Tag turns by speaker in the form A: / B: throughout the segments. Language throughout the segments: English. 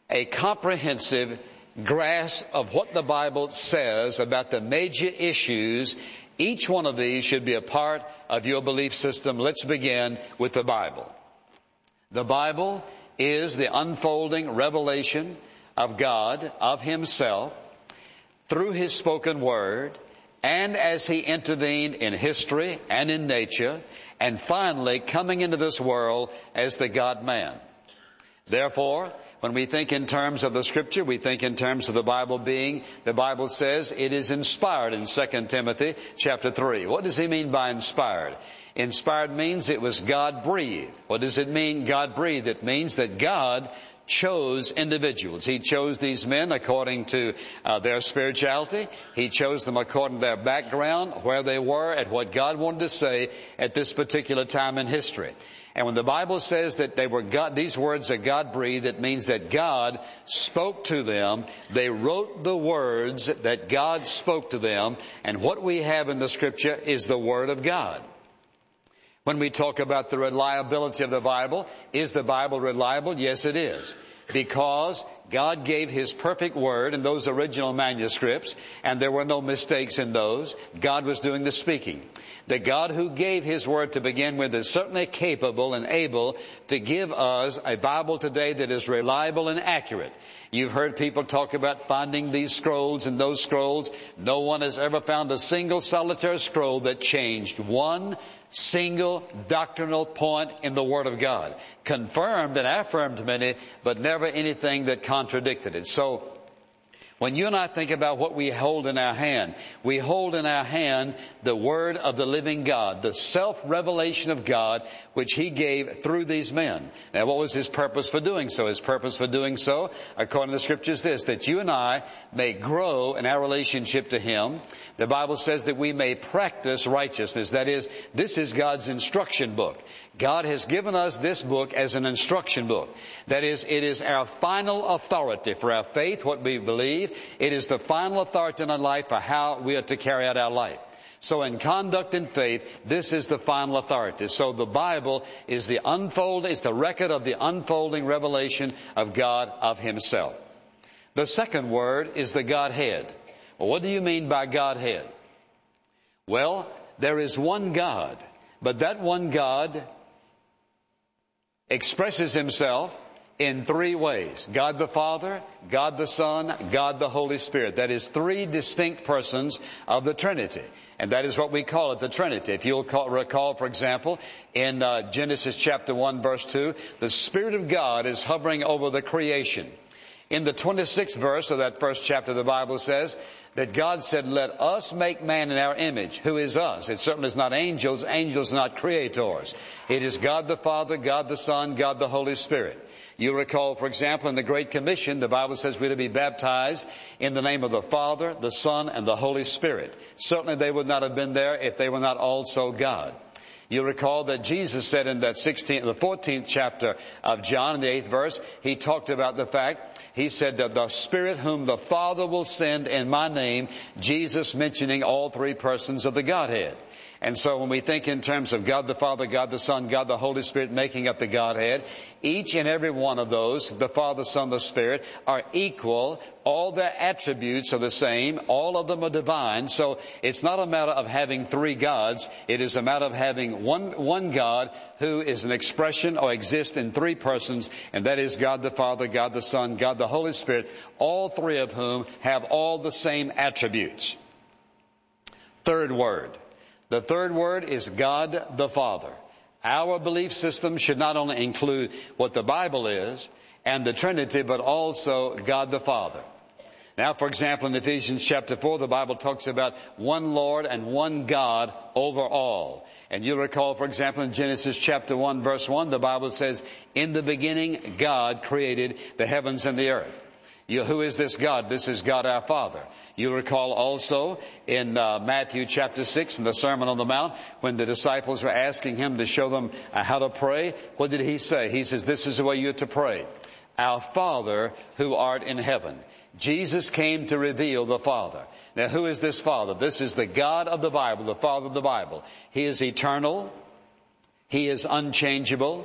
A: a comprehensive grasp of what the Bible says about the major issues, each one of these should be a part of your belief system. Let's begin with the Bible. The Bible is the unfolding revelation of God, of Himself, through His spoken word, and as He intervened in history and in nature, and finally coming into this world as the God-man. Therefore, when we think in terms of the Scripture, we think in terms of the Bible says it is inspired in 2 Timothy chapter 3. What does he mean by inspired? Inspired means it was God-breathed. What does it mean, God-breathed? It means that God chose individuals. He chose these men according to their spirituality. He chose them according to their background, where they were, at what God wanted to say at this particular time in history. And when the Bible says that they were God, these words are God-breathed, it means that God spoke to them. They wrote the words that God spoke to them. And what we have in the Scripture is the Word of God. When we talk about the reliability of the Bible, is the Bible reliable? Yes, it is. Because God gave His perfect word in those original manuscripts, and there were no mistakes in those. God was doing the speaking. The God who gave His word to begin with is certainly capable and able to give us a Bible today that is reliable and accurate. You've heard people talk about finding these scrolls and those scrolls. No one has ever found a single solitary scroll that changed one single doctrinal point in the Word of God. Confirmed and affirmed many, but never anything that contradicted it. So, when you and I think about what we hold in our hand, we hold in our hand the Word of the living God, the self-revelation of God, which He gave through these men. Now, what was His purpose for doing so? His purpose for doing so, according to the Scripture, is this, that you and I may grow in our relationship to Him. The Bible says that we may practice righteousness. That is, this is God's instruction book. God has given us this book as an instruction book. That is, it is our final authority for our faith, what we believe. It is the final authority in our life for how we are to carry out our life. So in conduct and faith, this is the final authority. So the Bible is the record of the unfolding revelation of God, of Himself. The second word is the Godhead. Well, what do you mean by Godhead? Well, there is one God, but that one God expresses Himself in three ways. God the Father, God the Son, God the Holy Spirit. That is three distinct persons of the Trinity. And that is what we call it, the Trinity. If you'll recall, for example, in Genesis chapter 1, verse 2, the Spirit of God is hovering over the creation. In the 26th verse of that first chapter, the Bible says that God said, let us make man in our image. Who is us? It certainly is not angels. Angels are not creators. It is God the Father, God the Son, God the Holy Spirit. You recall, for example, in the Great Commission, the Bible says we're to be baptized in the name of the Father, the Son, and the Holy Spirit. Certainly they would not have been there if they were not also God. You recall that Jesus said in that the 14th chapter of John, in the 8th verse, He talked about the fact, He said that the Spirit whom the Father will send in my name, Jesus mentioning all three persons of the Godhead. And so when we think in terms of God the Father, God the Son, God the Holy Spirit making up the Godhead, each and every one of those, the Father, Son, the Spirit, are equal. All their attributes are the same. All of them are divine. So it's not a matter of having three gods. It is a matter of having one God who is an expression or exists in three persons, and that is God the Father, God the Son, God the Holy Spirit, all three of whom have all the same attributes. Third word. The third word is God the Father. Our belief system should not only include what the Bible is and the Trinity, but also God the Father. Now, for example, in Ephesians chapter 4, the Bible talks about one Lord and one God over all. And you'll recall, for example, in Genesis chapter 1, verse 1, the Bible says, in the beginning, God created the heavens and the earth. Who is this God? This is God our Father. You recall also in Matthew chapter 6 in the Sermon on the Mount when the disciples were asking Him to show them how to pray. What did He say? He says, this is the way you're to pray. Our Father who art in heaven. Jesus came to reveal the Father. Now who is this Father? This is the God of the Bible, the Father of the Bible. He is eternal. He is unchangeable.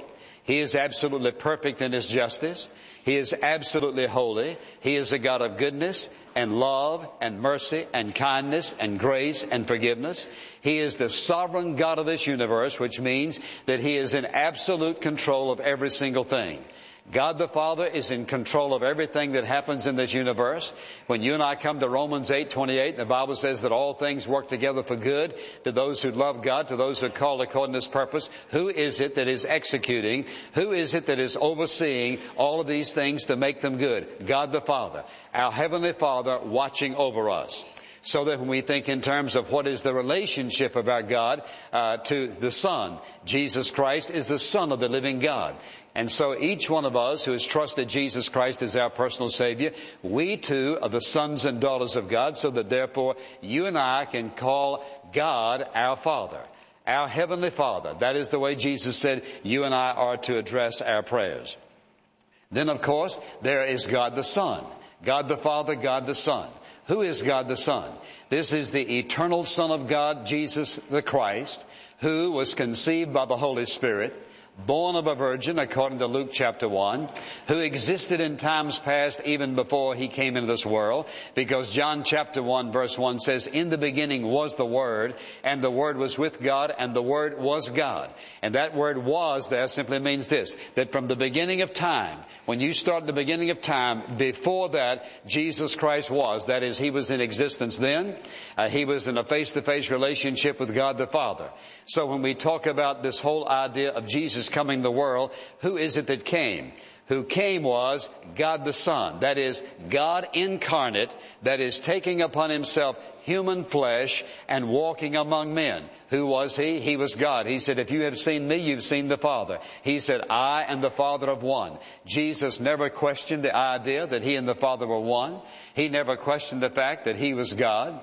A: He is absolutely perfect in His justice. He is absolutely holy. He is a God of goodness and love and mercy and kindness and grace and forgiveness. He is the sovereign God of this universe, which means that He is in absolute control of every single thing. God the Father is in control of everything that happens in this universe. When you and I come to Romans 8:28, the Bible says that all things work together for good to those who love God, to those who are called according to His purpose. Who is it that is executing? Who is it that is overseeing all of these things to make them good? God the Father, our Heavenly Father watching over us. So that when we think in terms of what is the relationship of our God to the Son, Jesus Christ is the Son of the living God. And so each one of us who has trusted Jesus Christ as our personal Savior, we too are the sons and daughters of God, so that therefore you and I can call God our Father, our Heavenly Father. That is the way Jesus said you and I are to address our prayers. Then of course there is God the Son, God the Father, God the Son. Who is God the Son? This is the eternal Son of God, Jesus the Christ, who was conceived by the Holy Spirit, born of a virgin, according to Luke chapter 1, who existed in times past even before He came into this world, because John chapter 1 verse 1 says, in the beginning was the Word, and the Word was with God, and the Word was God. And that word was there simply means this, that from the beginning of time, when you start at the beginning of time, before that, Jesus Christ was. That is, He was in existence then. He was in a face-to-face relationship with God the Father. So when we talk about this whole idea of Jesus coming to the world, who is it that came? Who came was God the Son. That is, God incarnate, that is taking upon Himself human flesh and walking among men. Who was He? He was God. He said, if you have seen me, you've seen the Father. He said, I and the Father are one. Jesus never questioned the idea that He and the Father were one. He never questioned the fact that He was God.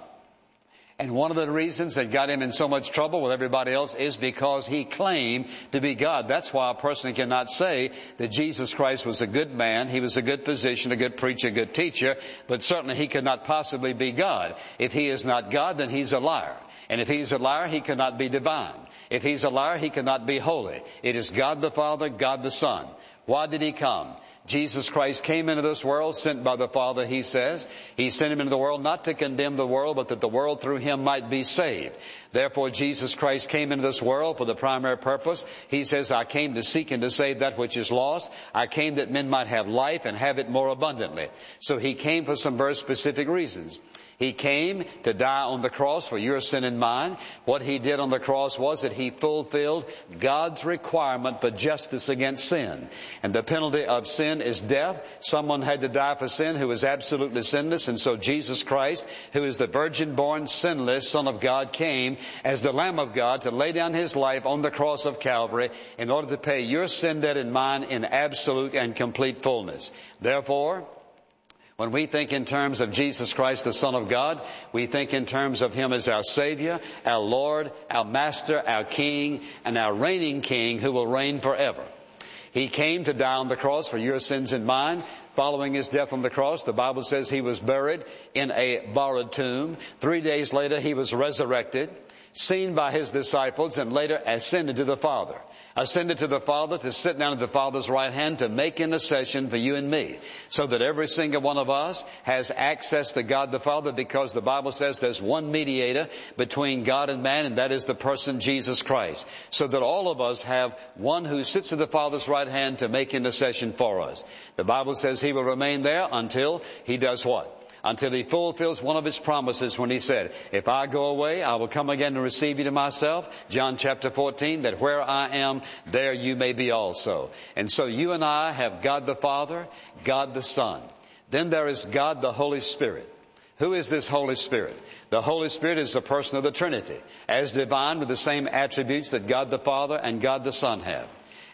A: And one of the reasons that got Him in so much trouble with everybody else is because He claimed to be God. That's why a person cannot say that Jesus Christ was a good man, He was a good physician, a good preacher, a good teacher, but certainly He could not possibly be God. If He is not God, then He's a liar. And if He's a liar, He cannot be divine. If He's a liar, He cannot be holy. It is God the Father, God the Son. Why did He come? Jesus Christ came into this world, sent by the Father, He says. He sent Him into the world not to condemn the world, but that the world through Him might be saved. Therefore, Jesus Christ came into this world for the primary purpose. He says, I came to seek and to save that which is lost. I came that men might have life and have it more abundantly. So He came for some very specific reasons. He came to die on the cross for your sin and mine. What He did on the cross was that He fulfilled God's requirement for justice against sin. And the penalty of sin is death. Someone had to die for sin who was absolutely sinless. And so Jesus Christ, who is the virgin-born, sinless Son of God, came as the Lamb of God to lay down His life on the cross of Calvary in order to pay your sin debt and mine in absolute and complete fullness. Therefore, when we think in terms of Jesus Christ, the Son of God, we think in terms of Him as our Savior, our Lord, our Master, our King, and our reigning King who will reign forever. He came to die on the cross for your sins and mine. Following His death on the cross, the Bible says He was buried in a borrowed tomb. 3 days later, He was resurrected, seen by His disciples, and later ascended to the Father. Ascended to the Father to sit down at the Father's right hand to make intercession for you and me, so that every single one of us has access to God the Father, because the Bible says there's one mediator between God and man, and that is the person Jesus Christ. So that all of us have one who sits at the Father's right hand to make intercession for us. The Bible says He will remain there until He does what? Until He fulfills one of His promises when He said, if I go away, I will come again and receive you to myself. John chapter 14, that where I am, there you may be also. And so you and I have God the Father, God the Son. Then there is God the Holy Spirit. Who is this Holy Spirit? The Holy Spirit is the person of the Trinity, as divine with the same attributes that God the Father and God the Son have.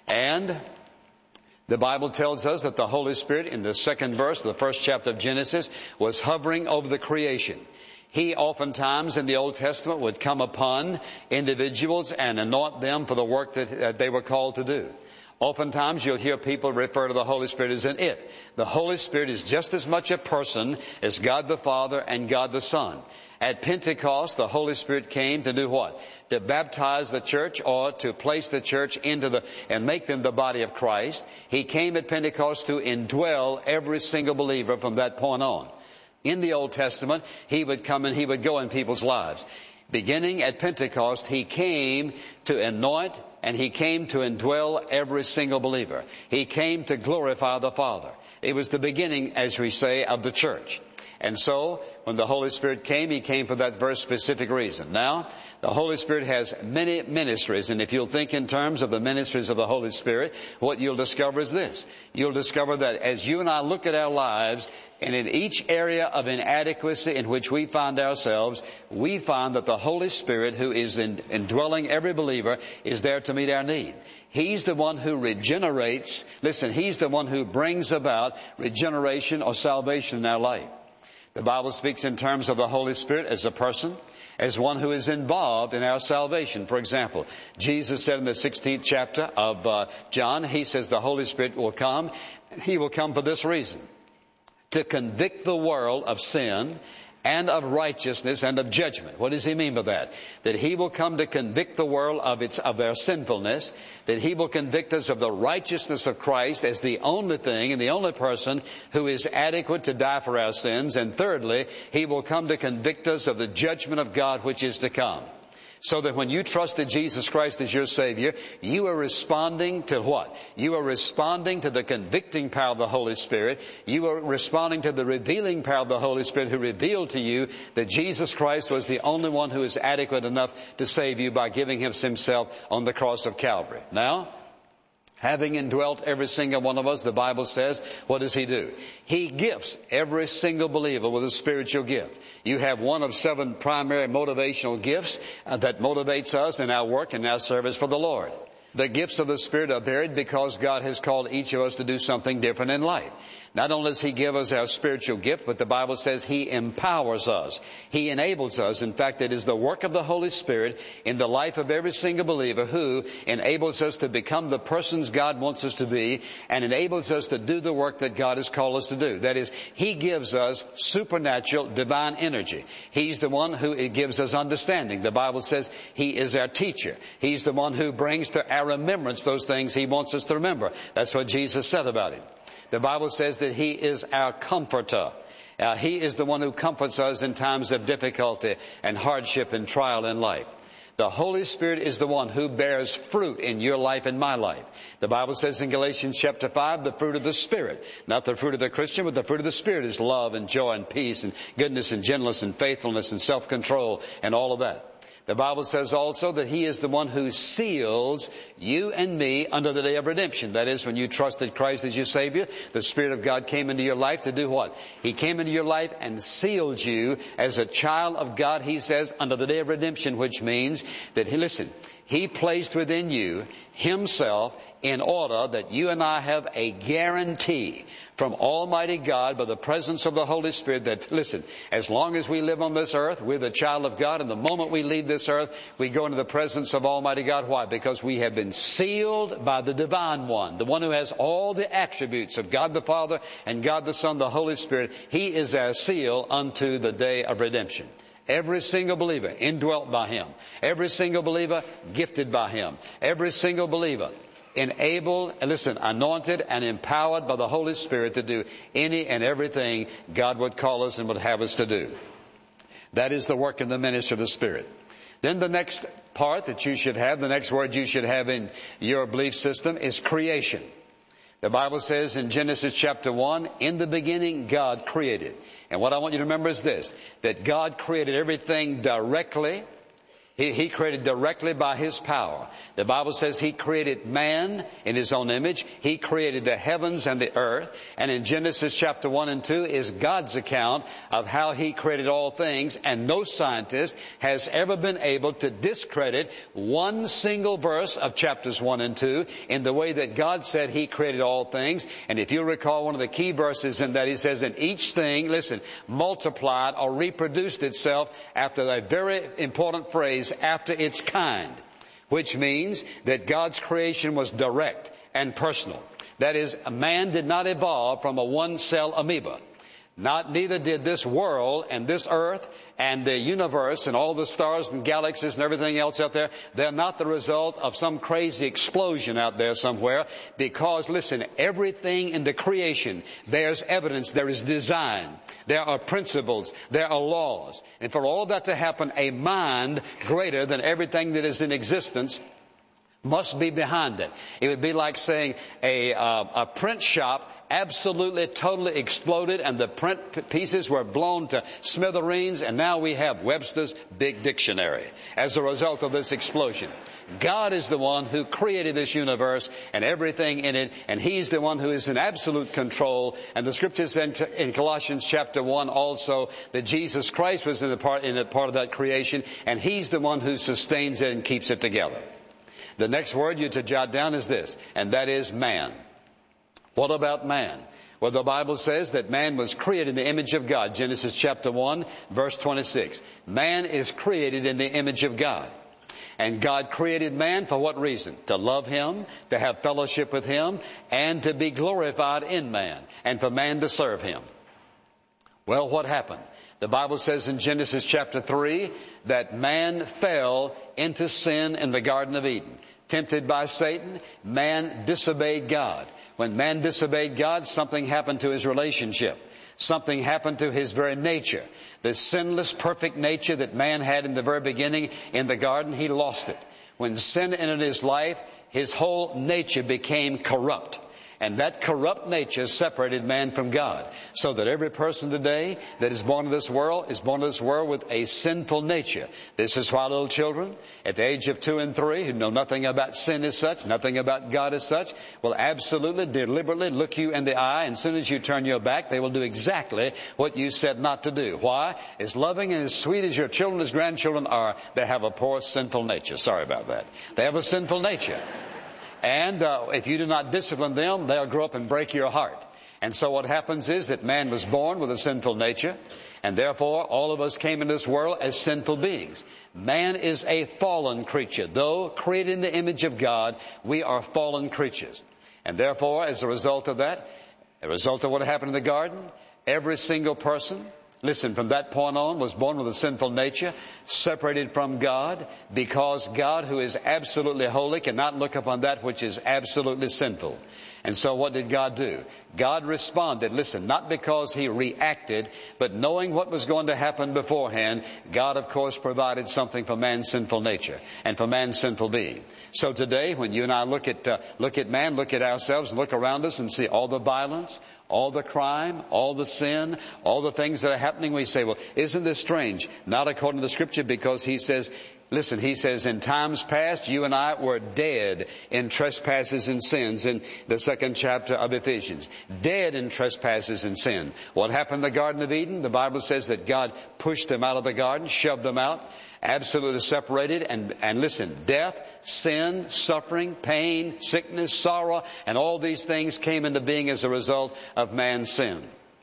A: And the Bible tells us that the Holy Spirit, in the second verse of the first chapter of Genesis, was hovering over the creation. He oftentimes in the Old Testament would come upon individuals and anoint them for the work that they were called to do. Oftentimes you'll hear people refer to the Holy Spirit as an it. The Holy Spirit is just as much a person as God the Father and God the Son. At Pentecost, the Holy Spirit came to do what? To baptize the church, or to place the church and make them the body of Christ. He came at Pentecost to indwell every single believer from that point on. In the Old Testament, He would come and He would go in people's lives. Beginning at Pentecost, He came to anoint and He came to indwell every single believer. He came to glorify the Father. It was the beginning, as we say, of the church. And so, when the Holy Spirit came, He came for that very specific reason. Now, the Holy Spirit has many ministries, and if you'll think in terms of the ministries of the Holy Spirit, what you'll discover is this. You'll discover that as you and I look at our lives, and in each area of inadequacy in which we find ourselves, we find that the Holy Spirit, who is indwelling every believer, is there to meet our need. He's the one who regenerates. Listen, He's the one who brings about regeneration or salvation in our life. The Bible speaks in terms of the Holy Spirit as a person, as one who is involved in our salvation. For example, Jesus said in the 16th chapter of John, He says the Holy Spirit will come. He will come for this reason: to convict the world of sin and of righteousness and of judgment. What does He mean by that? That He will come to convict the world of their sinfulness, that He will convict us of the righteousness of Christ as the only thing and the only person who is adequate to die for our sins, and thirdly, He will come to convict us of the judgment of God which is to come. So that when you trusted Jesus Christ as your Savior, you are responding to what? You are responding to the convicting power of the Holy Spirit. You are responding to the revealing power of the Holy Spirit, who revealed to you that Jesus Christ was the only one who is adequate enough to save you by giving Himself on the cross of Calvary. Now, having indwelt every single one of us, the Bible says, what does He do? He gifts every single believer with a spiritual gift. You have one of 7 primary motivational gifts that motivates us in our work and our service for the Lord. The gifts of the Spirit are varied because God has called each of us to do something different in life. Not only does He give us our spiritual gift, but the Bible says He empowers us. He enables us. In fact, it is the work of the Holy Spirit in the life of every single believer who enables us to become the persons God wants us to be, and enables us to do the work that God has called us to do. That is, He gives us supernatural divine energy. He's the one who gives us understanding. The Bible says He is our teacher. He's the one who brings to our remembrance those things He wants us to remember. That's what Jesus said about Him. The Bible says that He is our comforter. He is the one who comforts us in times of difficulty and hardship and trial in life. The Holy Spirit is the one who bears fruit in your life and my life. The Bible says in Galatians chapter 5, the fruit of the Spirit, not the fruit of the Christian, but the fruit of the Spirit is love and joy and peace and goodness and gentleness and faithfulness and self-control and all of that. The Bible says also that He is the one who seals you and me under the day of redemption. That is, when you trusted Christ as your Savior, the Spirit of God came into your life to do what? He came into your life and sealed you as a child of God, He says, under the day of redemption, which means that, He placed within you Himself in order that you and I have a guarantee from Almighty God by the presence of the Holy Spirit that, as long as we live on this earth, we're the child of God, and the moment we leave this earth, we go into the presence of Almighty God. Why? Because we have been sealed by the Divine One, the one who has all the attributes of God the Father and God the Son, the Holy Spirit. He is our seal unto the day of redemption. Every single believer indwelt by Him. Every single believer gifted by Him. Every single believer anointed and empowered by the Holy Spirit to do any and everything God would call us and would have us to do. That is the work in the ministry of the Spirit. Then the next part that you should have, the next word you should have in your belief system is creation. The Bible says in Genesis chapter 1, in the beginning God created. And what I want you to remember is this, that God created everything directly. He created directly by His power. The Bible says He created man in His own image. He created the heavens and the earth. And in Genesis chapter 1 and 2 is God's account of how He created all things. And no scientist has ever been able to discredit one single verse of chapters 1 and 2 in the way that God said He created all things. And if you'll recall, one of the key verses in that, He says, and each thing, multiplied or reproduced itself after a very important phrase, after its kind, which means that God's creation was direct and personal. That is, man did not evolve from a one-cell amoeba. Neither did this world and this earth and the universe and all the stars and galaxies and everything else out there. They're not the result of some crazy explosion out there somewhere. Because, listen, everything in the creation bears evidence. There is design. There are principles. There are laws. And for all that to happen, a mind greater than everything that is in existence must be behind it. It would be like saying a print shop absolutely, totally exploded and the print pieces were blown to smithereens, and now we have Webster's Big Dictionary as a result of this explosion. God is the one who created this universe and everything in it, and He's the one who is in absolute control. And the Scripture says in Colossians chapter 1 also that Jesus Christ was in a part of that creation, and He's the one who sustains it and keeps it together. The next word you to jot down is this, and that is man. What about man? Well, the Bible says that man was created in the image of God. Genesis chapter 1, verse 26. Man is created in the image of God. And God created man for what reason? To love Him, to have fellowship with Him, and to be glorified in man, and for man to serve Him. Well, what happened? The Bible says in Genesis chapter 3 that man fell into sin in the Garden of Eden. Tempted by Satan, man disobeyed God. When man disobeyed God, something happened to his relationship. Something happened to his very nature. The sinless, perfect nature that man had in the very beginning in the garden, he lost it. When sin entered his life, his whole nature became corrupt. And that corrupt nature separated man from God. So that every person today that is born to this world with a sinful nature. This is why little children at the age of 2 and 3 who know nothing about sin as such, nothing about God as such, will absolutely, deliberately look you in the eye, and as soon as you turn your back, they will do exactly what you said not to do. Why? As loving and as sweet as your children, as grandchildren are, they have a poor sinful nature. Sorry about that. They have a sinful nature. And if you do not discipline them, they'll grow up and break your heart. And so what happens is that man was born with a sinful nature, and therefore all of us came into this world as sinful beings. Man is a fallen creature. Though created in the image of God, we are fallen creatures. And therefore, as a result of that, a result of what happened in the garden, every single person, listen, from that point on, was born with a sinful nature, separated from God, because God, who is absolutely holy, cannot look upon that which is absolutely sinful. And so what did God do? God responded, listen, not because He reacted, but knowing what was going to happen beforehand, God, of course, provided something for man's sinful nature and for man's sinful being. So today, when you and I look at man, look at ourselves, and look around us and see all the violence, all the crime, all the sin, all the things that are happening, we say, well, isn't this strange? Not according to the Scripture, because He says, listen, He says, in times past, you and I were dead in trespasses and sins, in the 2nd chapter of Ephesians. Dead in trespasses and sin. What happened in the Garden of Eden? The Bible says that God pushed them out of the garden, shoved them out, absolutely separated, and listen, death, sin, suffering, pain, sickness, sorrow, and all these things came into being as a result of man's sin.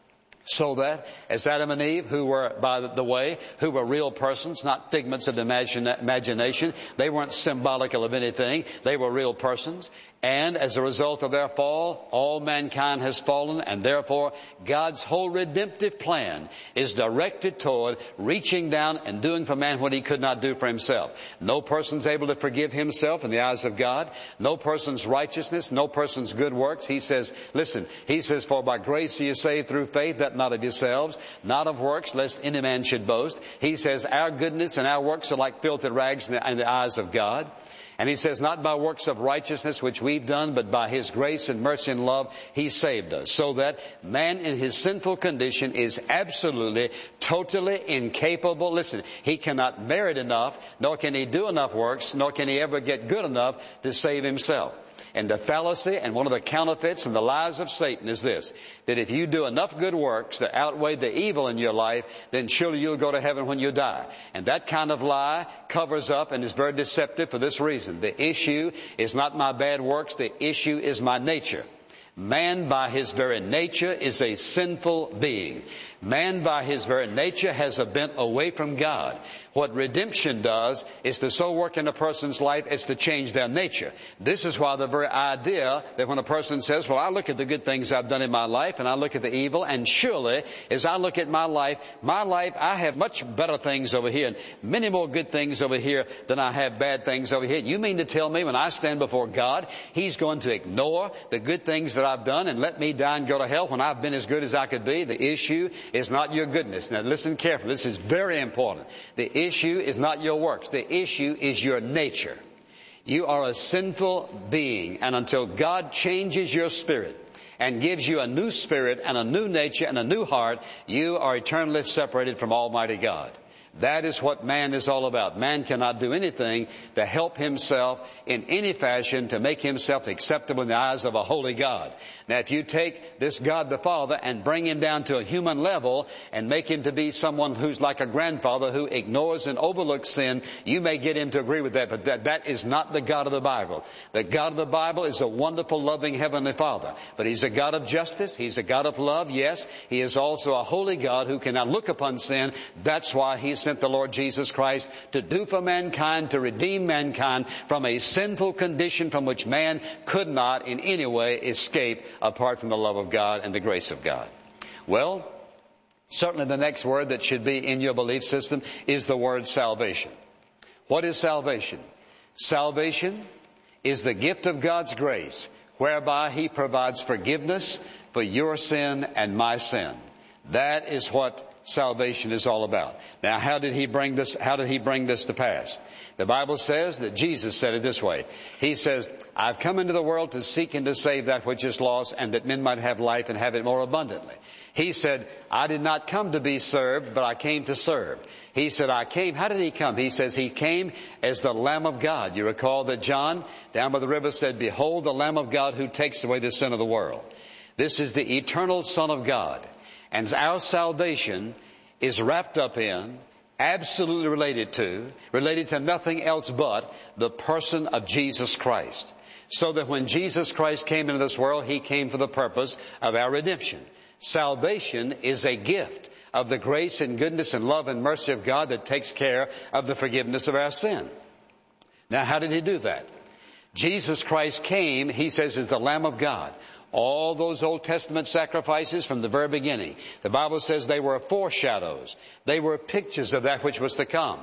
A: So that, as Adam and Eve, who were, by the way, who were real persons, not figments of the imagination, they weren't symbolical of anything, they were real persons. And as a result of their fall, all mankind has fallen, and therefore God's whole redemptive plan is directed toward reaching down and doing for man what He could not do for himself. No person's able to forgive himself in the eyes of God. No person's righteousness, no person's good works. He says, listen, He says, for by grace are you saved through faith, that not of yourselves, not of works, lest any man should boast. He says, our goodness and our works are like filthy rags in the eyes of God. And He says, not by works of righteousness which we've done, but by His grace and mercy and love, He saved us. So that man in his sinful condition is absolutely, totally incapable. Listen, he cannot merit enough, nor can he do enough works, nor can he ever get good enough to save himself. And the fallacy and one of the counterfeits and the lies of Satan is this, that if you do enough good works that outweigh the evil in your life, then surely you'll go to heaven when you die. And that kind of lie covers up and is very deceptive for this reason. The issue is not my bad works. The issue is my nature. Man by his very nature is a sinful being. Man by his very nature has a bent away from God. What redemption does is to so work in a person's life as to change their nature. This is why the very idea that when a person says, well, I look at the good things I've done in my life and I look at the evil, and surely as I look at my life, I have much better things over here and many more good things over here than I have bad things over here. You mean to tell me when I stand before God, He's going to ignore the good things that I've done and let me die and go to hell when I've been as good as I could be? The issue is not your goodness. Now listen carefully. This is very important. The issue is not your works. The issue is your nature. You are a sinful being, and until God changes your spirit and gives you a new spirit and a new nature and a new heart, you are eternally separated from Almighty God. That is what man is all about. Man cannot do anything to help himself in any fashion to make himself acceptable in the eyes of a holy God. Now, if you take this God the Father and bring him down to a human level and make him to be someone who's like a grandfather who ignores and overlooks sin, you may get him to agree with that, but that is not the God of the Bible. The God of the Bible is a wonderful, loving Heavenly Father. But He's a God of justice. He's a God of love. Yes, He is also a holy God who cannot look upon sin. That's why He's sent the Lord Jesus Christ to do for mankind, to redeem mankind from a sinful condition from which man could not in any way escape apart from the love of God and the grace of God. Well, certainly the next word that should be in your belief system is the word salvation. What is salvation? Salvation is the gift of God's grace whereby He provides forgiveness for your sin and my sin. That is what salvation is all about. Now, how did He bring this to pass? The Bible says that Jesus said it this way. He says, I've come into the world to seek and to save that which is lost, and that men might have life and have it more abundantly. He said, I did not come to be served, but I came to serve. He said, how did He come? He says He came as the Lamb of God. You recall that John down by the river said, behold the Lamb of God who takes away the sin of the world. This is the eternal Son of God. And our salvation is wrapped up in, absolutely related to nothing else but the person of Jesus Christ. So that when Jesus Christ came into this world, He came for the purpose of our redemption. Salvation is a gift of the grace and goodness and love and mercy of God that takes care of the forgiveness of our sin. Now, how did He do that? Jesus Christ came, He says, as the Lamb of God. All those Old Testament sacrifices from the very beginning, the Bible says they were foreshadows. They were pictures of that which was to come.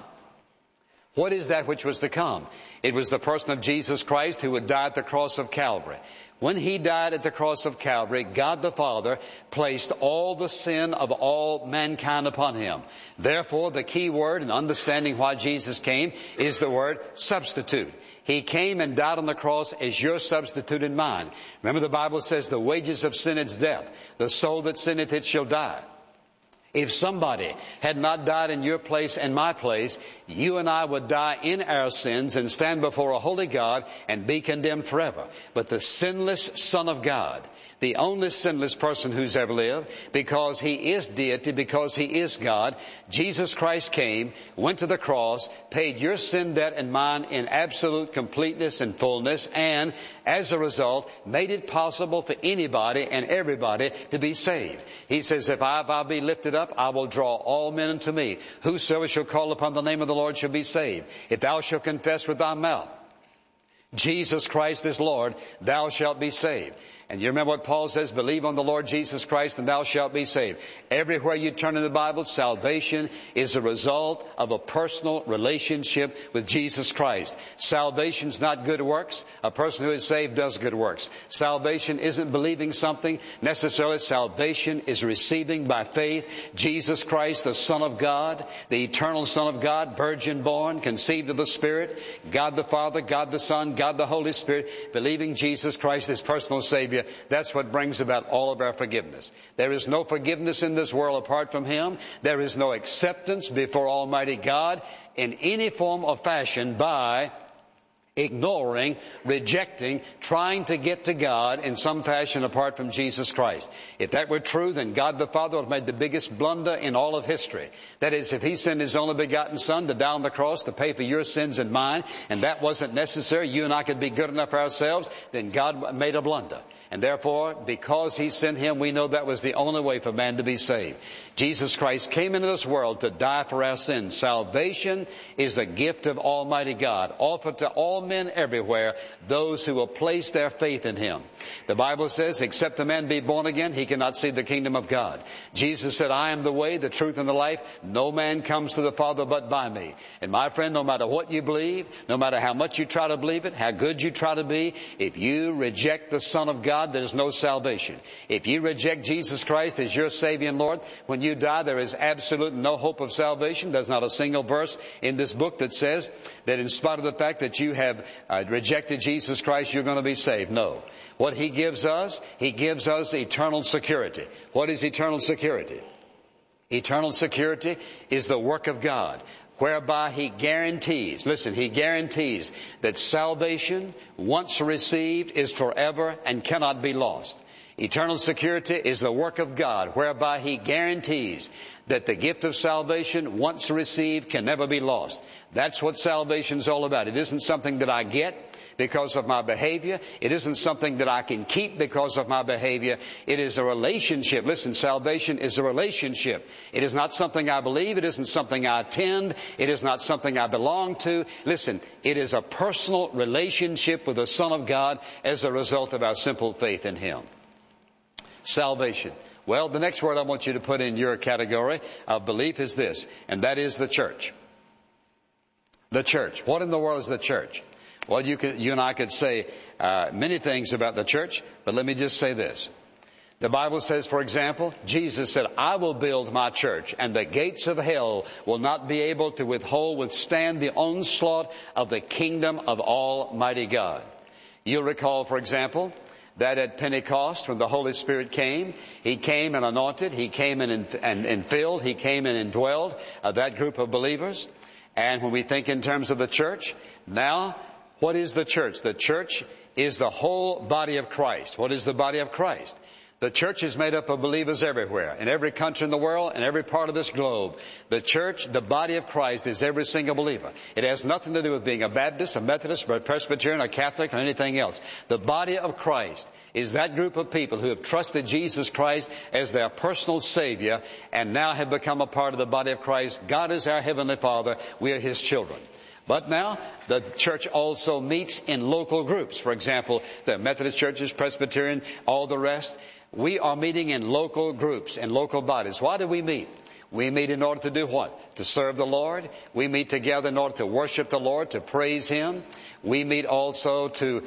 A: What is that which was to come? It was the person of Jesus Christ who would die at the cross of Calvary. When He died at the cross of Calvary, God the Father placed all the sin of all mankind upon Him. Therefore, the key word in understanding why Jesus came is the word substitute. He came and died on the cross as your substitute and mine. Remember, the Bible says the wages of sin is death. The soul that sinneth, it shall die. If somebody had not died in your place and my place, you and I would die in our sins and stand before a holy God and be condemned forever. But the sinless Son of God, the only sinless person who's ever lived, because He is deity, because He is God, Jesus Christ came, went to the cross, paid your sin debt and mine in absolute completeness and fullness, and as a result, made it possible for anybody and everybody to be saved. He says, if I be lifted up, I will draw all men unto me. Whosoever shall call upon the name of the Lord shall be saved. If thou shalt confess with thy mouth Jesus Christ is Lord, thou shalt be saved. And you remember what Paul says, believe on the Lord Jesus Christ and thou shalt be saved. Everywhere you turn in the Bible, salvation is a result of a personal relationship with Jesus Christ. Salvation's not good works. A person who is saved does good works. Salvation isn't believing something necessarily. Salvation is receiving by faith Jesus Christ, the Son of God, the eternal Son of God, virgin born, conceived of the Spirit, God the Father, God the Son, God the Holy Spirit, believing Jesus Christ as personal Savior. That's what brings about all of our forgiveness. There is no forgiveness in this world apart from Him. There is no acceptance before Almighty God in any form or fashion by ignoring, rejecting, trying to get to God in some fashion apart from Jesus Christ. If that were true, then God the Father would have made the biggest blunder in all of history. That is, if He sent His only begotten Son to die on the cross to pay for your sins and mine, and that wasn't necessary, you and I could be good enough ourselves, then God made a blunder. And therefore, because He sent Him, we know that was the only way for man to be saved. Jesus Christ came into this world to die for our sins. Salvation is a gift of Almighty God, offered to all men everywhere, those who will place their faith in Him. The Bible says, except a man be born again, he cannot see the kingdom of God. Jesus said, I am the way, the truth, and the life. No man comes to the Father but by me. And my friend, no matter what you believe, no matter how much you try to believe it, how good you try to be, if you reject the Son of God, there's no salvation. If you reject Jesus Christ as your Savior and Lord, when you die, there is absolute no hope of salvation. There's not a single verse in this book that says that in spite of the fact that you have rejected Jesus Christ, you're going to be saved. No. What He gives us eternal security. What is eternal security? Eternal security is the work of God, whereby He guarantees, listen, He guarantees that salvation, once received, is forever and cannot be lost. Eternal security is the work of God, whereby He guarantees that the gift of salvation, once received, can never be lost. That's what salvation is all about. It isn't something that I get because of my behavior. It isn't something that I can keep because of my behavior. It is a relationship. Listen, salvation is a relationship. It is not something I believe. It isn't something I attend. It is not something I belong to. Listen, it is a personal relationship with the Son of God as a result of our simple faith in Him. Salvation. Well, the next word I want you to put in your category of belief is this, and that is the church. The church. What in the world is the church? Well, you and I could say many things about the church, but let me just say this. The Bible says, for example, Jesus said, I will build my church, and the gates of hell will not be able to withstand the onslaught of the kingdom of Almighty God. You'll recall, for example, that at Pentecost, when the Holy Spirit came, He came and anointed, He came and filled, He came and indwelled that group of believers. And when we think in terms of the church, now, what is the church? The church is the whole body of Christ. What is the body of Christ? The church is made up of believers everywhere, in every country in the world, in every part of this globe. The church, the body of Christ, is every single believer. It has nothing to do with being a Baptist, a Methodist, a Presbyterian, a Catholic, or anything else. The body of Christ is that group of people who have trusted Jesus Christ as their personal Savior and now have become a part of the body of Christ. God is our Heavenly Father. We are His children. But now, the church also meets in local groups. For example, the Methodist churches, Presbyterian, all the rest. We are meeting in local groups, in local bodies. Why do we meet? We meet in order to do what? To serve the Lord. We meet together in order to worship the Lord, to praise Him. We meet also to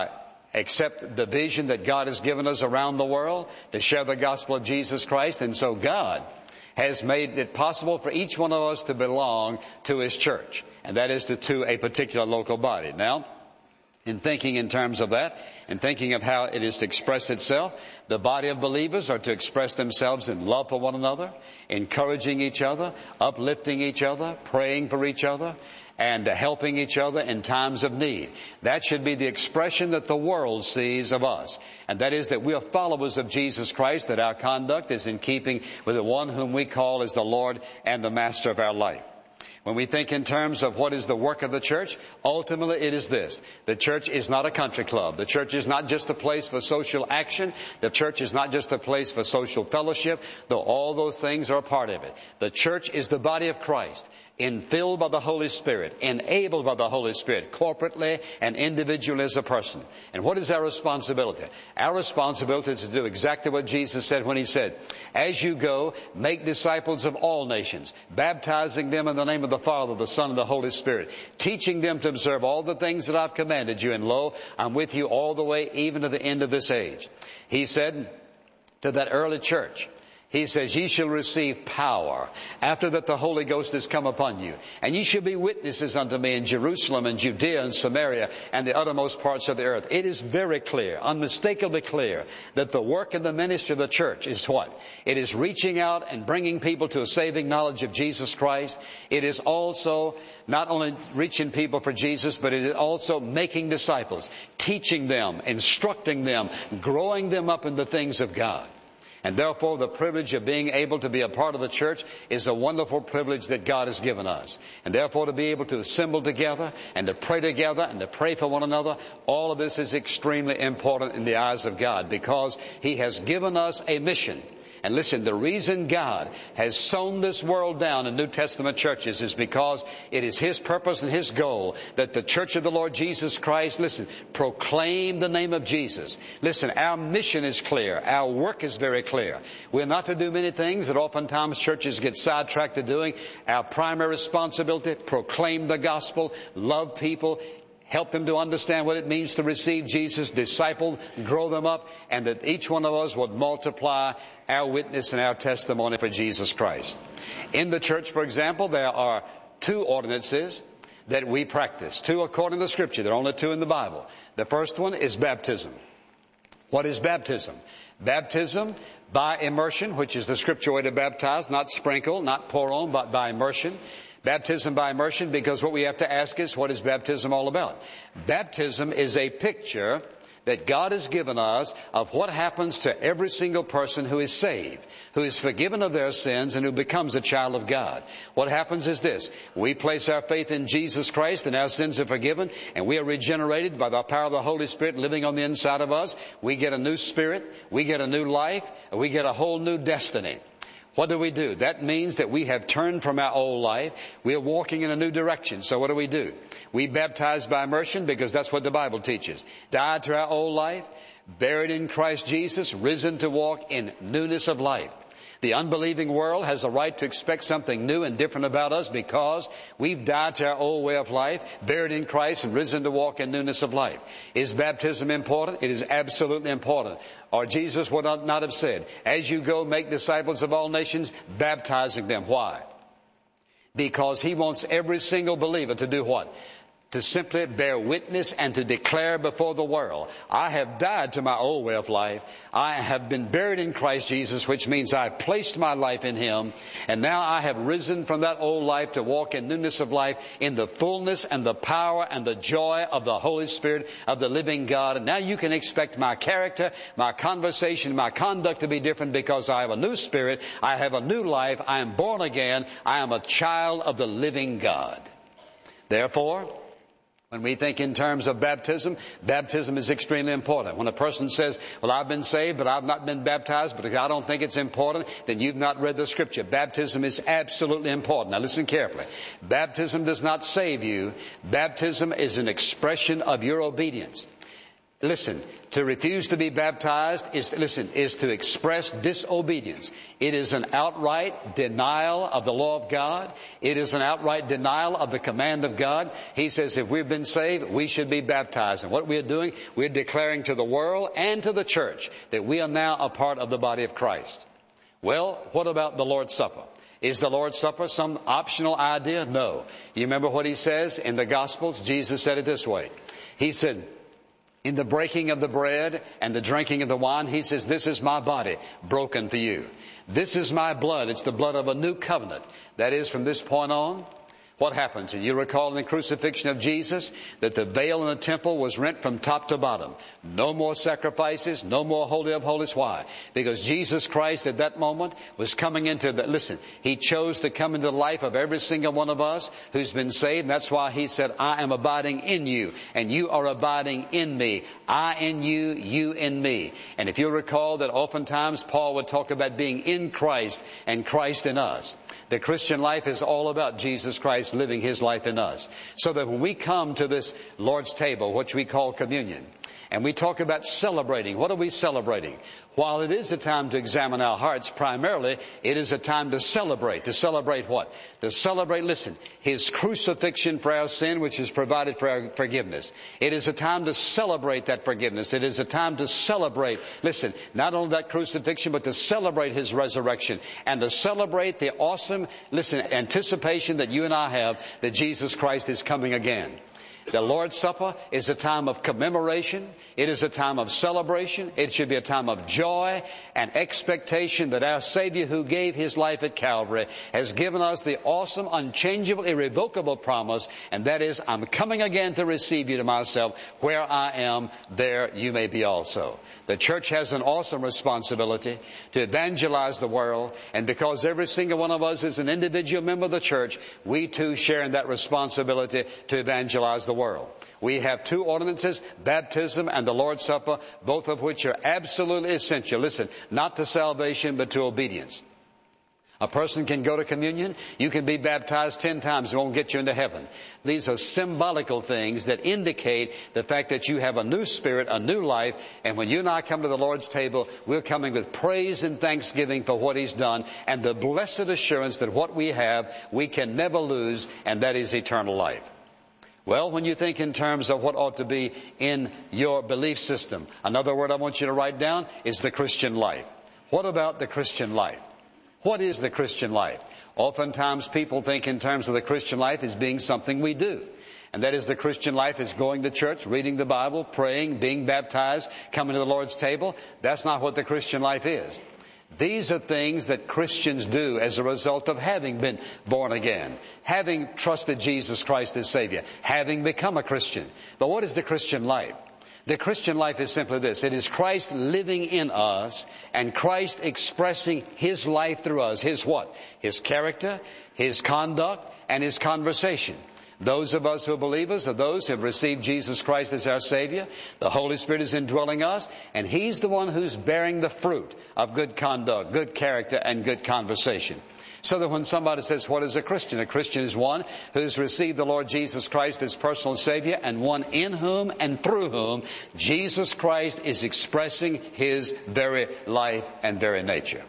A: accept the vision that God has given us around the world, to share the gospel of Jesus Christ. And so God has made it possible for each one of us to belong to His church. And that is to a particular local body. Now, in thinking in terms of that, and thinking of how it is to express itself, the body of believers are to express themselves in love for one another, encouraging each other, uplifting each other, praying for each other, and helping each other in times of need. That should be the expression that the world sees of us. And that is that we are followers of Jesus Christ, that our conduct is in keeping with the one whom we call as the Lord and the Master of our life. When we think in terms of what is the work of the church, ultimately it is this. The church is not a country club. The church is not just a place for social action. The church is not just a place for social fellowship, though all those things are a part of it. The church is the body of Christ, infilled by the Holy Spirit, enabled by the Holy Spirit, corporately and individually as a person. And what is our responsibility? Our responsibility is to do exactly what Jesus said when He said, as you go, make disciples of all nations, baptizing them in the name of the Father, the Son, and the Holy Spirit, teaching them to observe all the things that I've commanded you, and lo, I'm with you all the way, even to the end of this age. He said to that early church, He says, ye shall receive power after that the Holy Ghost has come upon you. And ye shall be witnesses unto me in Jerusalem and Judea and Samaria and the uttermost parts of the earth. It is very clear, unmistakably clear, that the work and the ministry of the church is what? It is reaching out and bringing people to a saving knowledge of Jesus Christ. It is also not only reaching people for Jesus, but it is also making disciples, teaching them, instructing them, growing them up in the things of God. And therefore, the privilege of being able to be a part of the church is a wonderful privilege that God has given us. And therefore, to be able to assemble together and to pray together and to pray for one another, all of this is extremely important in the eyes of God, because He has given us a mission. And listen, the reason God has sown this world down in New Testament churches is because it is His purpose and His goal that the church of the Lord Jesus Christ, listen, proclaim the name of Jesus. Listen, our mission is clear. Our work is very clear. We're not to do many things that oftentimes churches get sidetracked to doing. Our primary responsibility, proclaim the gospel, love people, help them to understand what it means to receive Jesus, disciple, grow them up, and that each one of us would multiply our witness and our testimony for Jesus Christ. In the church, for example, there are 2 ordinances that we practice. 2 according to the Scripture. There are only 2 in the Bible. The first one is baptism. What is baptism? Baptism by immersion, which is the Scripture way to baptize, not sprinkle, not pour on, but by immersion. Baptism by immersion, because what we have to ask is, what is baptism all about? Baptism is a picture that God has given us of what happens to every single person who is saved, who is forgiven of their sins, and who becomes a child of God. What happens is this: we place our faith in Jesus Christ, and our sins are forgiven, and we are regenerated by the power of the Holy Spirit living on the inside of us. We get a new spirit, we get a new life, and we get a whole new destiny. What do? That means that we have turned from our old life. We are walking in a new direction. So what do? We baptize by immersion, because that's what the Bible teaches. Died to our old life, buried in Christ Jesus, risen to walk in newness of life. The unbelieving world has a right to expect something new and different about us, because we've died to our old way of life, buried in Christ, and risen to walk in newness of life. Is baptism important? It is absolutely important. Or Jesus would not have said, as you go, make disciples of all nations, baptizing them. Why? Because He wants every single believer to do what? To simply bear witness and to declare before the world, I have died to my old way of life. I have been buried in Christ Jesus, which means I have placed my life in Him. And now I have risen from that old life to walk in newness of life, in the fullness and the power and the joy of the Holy Spirit of the living God. And now you can expect my character, my conversation, my conduct to be different, because I have a new spirit. I have a new life. I am born again. I am a child of the living God. Therefore, when we think in terms of baptism, baptism is extremely important. When a person says, well, I've been saved, but I've not been baptized, but I don't think it's important, then you've not read the Scripture. Baptism is absolutely important. Now listen carefully. Baptism does not save you. Baptism is an expression of your obedience. Listen, to refuse to be baptized is to express disobedience. It is an outright denial of the law of God. It is an outright denial of the command of God. He says if we've been saved, we should be baptized. And what we're doing, we're declaring to the world and to the church that we are now a part of the body of Christ. Well, what about the Lord's Supper? Is the Lord's Supper some optional idea? No. You remember what He says in the Gospels? Jesus said it this way. He said, in the breaking of the bread and the drinking of the wine, He says, this is my body broken for you. This is my blood. It's the blood of a new covenant. That is, from this point on, what happens? And you recall in the crucifixion of Jesus that the veil in the temple was rent from top to bottom. No more sacrifices, no more Holy of Holies. Why? Because Jesus Christ at that moment was coming into the, listen, He chose to come into the life of every single one of us who's been saved. And that's why He said, I am abiding in you and you are abiding in me. I in you, you in me. And if you recall that oftentimes Paul would talk about being in Christ and Christ in us. The Christian life is all about Jesus Christ living His life in us. So that when we come to this Lord's table, which we call communion, and we talk about celebrating, what are we celebrating? While it is a time to examine our hearts, primarily it is a time to celebrate. To celebrate what? To celebrate, listen, His crucifixion for our sin, which is provided for our forgiveness. It is a time to celebrate that forgiveness. It is a time to celebrate, listen, not only that crucifixion, but to celebrate His resurrection and to celebrate the awesome, listen, anticipation that you and I have that Jesus Christ is coming again. The Lord's Supper is a time of commemoration. It is a time of celebration. It should be a time of joy and expectation that our Savior, who gave His life at Calvary, has given us the awesome, unchangeable, irrevocable promise, and that is, I'm coming again to receive you to myself. Where I am, there you may be also. The church has an awesome responsibility to evangelize the world, and because every single one of us is an individual member of the church, we too share in that responsibility to evangelize the world. We have two ordinances, baptism and the Lord's Supper, both of which are absolutely essential. Listen, not to salvation, but to obedience. A person can go to communion. You can be baptized 10 times. It won't get you into heaven. These are symbolical things that indicate the fact that you have a new spirit, a new life. And when you and I come to the Lord's table, we're coming with praise and thanksgiving for what He's done and the blessed assurance that what we have, we can never lose, and that is eternal life. Well, when you think in terms of what ought to be in your belief system, another word I want you to write down is the Christian life. What about the Christian life? What is the Christian life? Oftentimes people think in terms of the Christian life as being something we do. And that is, the Christian life is going to church, reading the Bible, praying, being baptized, coming to the Lord's table. That's not what the Christian life is. These are things that Christians do as a result of having been born again, having trusted Jesus Christ as Savior, having become a Christian. But what is the Christian life? The Christian life is simply this. It is Christ living in us and Christ expressing His life through us. His what? His character, His conduct, and His conversation. Those of us who are believers are those who have received Jesus Christ as our Savior. The Holy Spirit is indwelling us, and He's the one who's bearing the fruit of good conduct, good character, and good conversation. So that when somebody says, what is a Christian? A Christian is one who's received the Lord Jesus Christ as personal Savior, and one in whom and through whom Jesus Christ is expressing His very life and very nature.